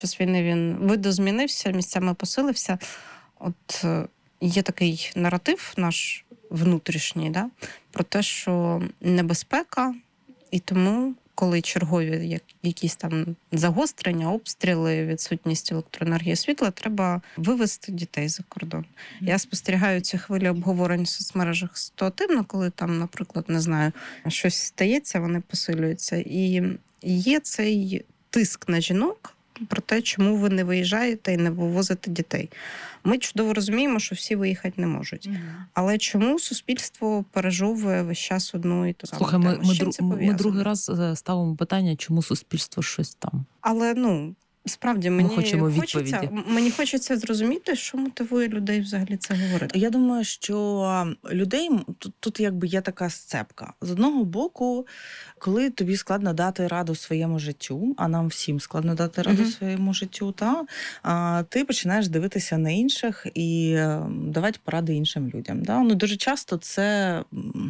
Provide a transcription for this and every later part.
Час війни він видозмінився, місцями посилився. От є такий наратив наш внутрішній, да, про те, що небезпека, і тому, коли чергові якісь там загострення, обстріли, відсутність електроенергії, світла, треба вивезти дітей за кордон. Я спостерігаю ці хвилі обговорень в соцмережах ситуативно, коли там, наприклад, не знаю, щось стається, вони посилюються. І є цей тиск на жінок про те, чому ви не виїжджаєте і не вивозите дітей. Ми чудово розуміємо, що всі виїхати не можуть. Але чому суспільство пережовує весь час одну і ту саму Слухай, тему? ми другий раз ставимо питання, чому суспільство щось там. Але, справді, мені хочеться зрозуміти, що мотивує людей взагалі це говорити. Я думаю, що людей тут якби є така сцепка. З одного боку, коли тобі складно дати раду своєму життю, а нам всім складно дати раду своєму життю, ти починаєш дивитися на інших і давати поради іншим людям. Дуже часто це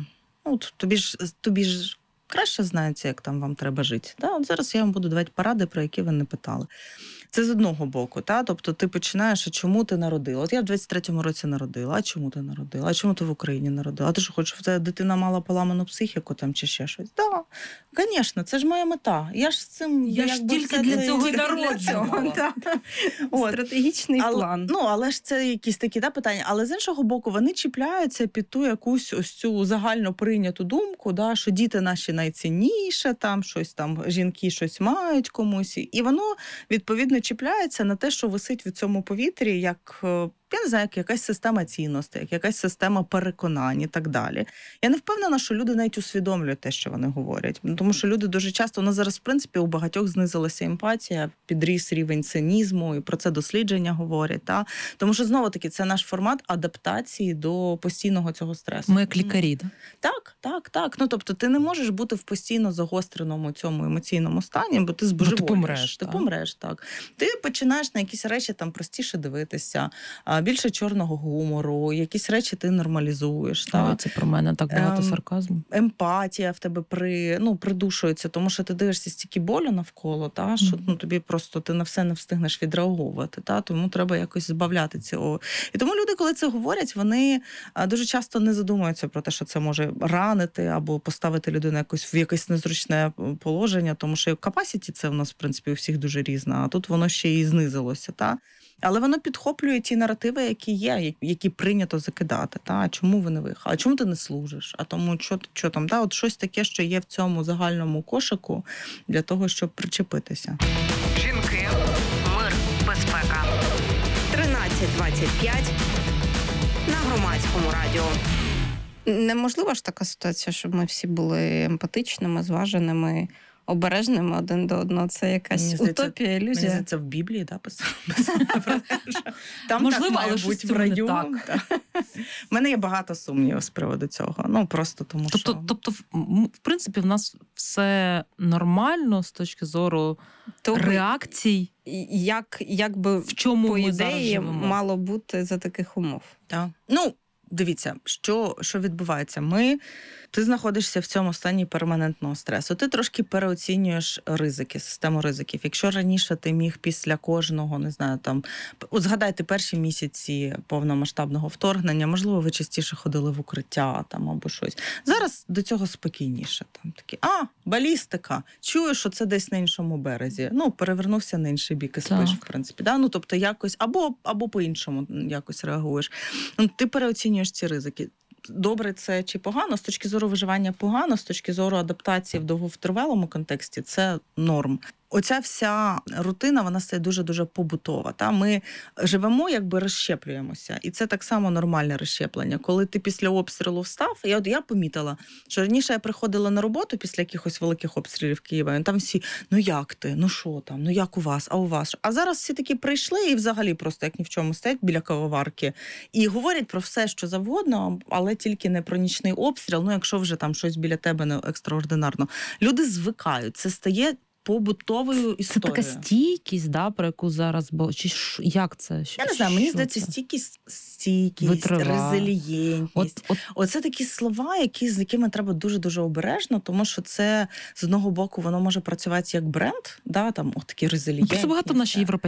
тобі ж краще знається, як там вам треба жити. От зараз я вам буду давати поради, про які ви не питали. Це з одного боку, тобто ти починаєш, а чому ти народила? От я в 23-му році народила, а чому ти народила? А чому ти в Україні народила? А ти що хочеш, щоб твоя дитина мала поламану психіку там чи ще щось? Так, звісно, це ж моя мета. Я ж з цим... Я ж тільки для цього і народжувала. Стратегічний план. Але ж це якісь такі питання. Але з іншого боку, вони чіпляються під ту якусь ось цю загально прийняту думку, що діти наші найцінніше, там щось там, жінки щось мають комусь. І воно, відповідно, чіпляється на те, що висить в цьому повітрі, як, я не знаю, як якась система цінностей, як якась система переконань і так далі. Я не впевнена, що люди навіть усвідомлюють те, що вони говорять. Тому що люди дуже часто, у нас зараз, в принципі, у багатьох знизилася емпатія, підріс рівень цинізму, і про це дослідження говорять. Тому що, знову-таки, це наш формат адаптації до постійного цього стресу. Ми як лікарі, Так. Тобто ти не можеш бути в постійно загостреному цьому емоційному стані, бо ти збожеволієш. Ти помреш, так. Ти починаєш на якісь речі там простіше дивитися, більше чорного гумору, якісь речі ти нормалізуєш. Це про мене так багато сарказму. Емпатія в тебе придушується, тому що ти дивишся стільки болю навколо, що тобі просто ти на все не встигнеш відреагувати. Тому треба якось збавляти цього. І тому люди, коли це говорять, вони дуже часто не задумуються про те, що це може ранити або поставити людину в якесь незручне положення, тому що capacity це в нас, в принципі, у всіх дуже різна, а тут воно ще і знизилося. Але воно підхоплює ті наративи, які є, які прийнято закидати. А чому ви не виїхали? А чому ти не служиш? А тому, що там? От щось таке, що є в цьому загальному кошику для того, щоб причепитися. Жінки, мир, безпека. 13:25 на Громадському радіо. Неможлива ж така ситуація, щоб ми всі були емпатичними, зваженими, обережними один до одного. Це якась утопія, ілюзія. Мені здається, в Біблії писали. Там можливо, але щось в раю. У мене є багато сумнівів з приводу цього. Просто тому, що... Тобто, в принципі, в нас все нормально з точки зору реакцій. Як би, в чому по ми зараз ідеї, живемо? мало бути за таких умов. Так. Дивіться, що відбувається. Ти знаходишся в цьому стані перманентного стресу. Ти трошки переоцінюєш ризики, систему ризиків. Якщо раніше ти міг після кожного, не знаю, от згадайте перші місяці повномасштабного вторгнення, можливо, ви частіше ходили в укриття або щось. Зараз до цього спокійніше. Такі, балістика, чую, що це десь на іншому березі. Перевернувся на інший бік і спиш, в принципі. Тобто якось, або по-іншому якось реагуєш. Ти переоцінюєш ці ризики. Добре це чи погано, з точки зору виживання погано, з точки зору адаптації в довготривалому контексті це норм. Оця вся рутина, вона стає дуже-дуже побутова. Ми живемо, якби розщеплюємося. І це так само нормальне розщеплення. Коли ти після обстрілу встав, я помітила, що раніше я приходила на роботу після якихось великих обстрілів Києва, і там всі, як ти, що там, як у вас, а у вас? А зараз всі такі прийшли і взагалі просто як ні в чому стоять біля кавоварки і говорять про все, що завгодно, але тільки не про нічний обстріл, якщо вже там щось біля тебе не екстраординарно. Люди звикають, це стає побутовою історією. Це така стійкість, про яку зараз, чи як це? Я не знаю, мені здається, стійкість, резилієнтність. Оце такі слова, з якими треба дуже-дуже обережно, тому що це, з одного боку, воно може працювати як бренд, такі резилієнтність. Просто багато в нашій європейській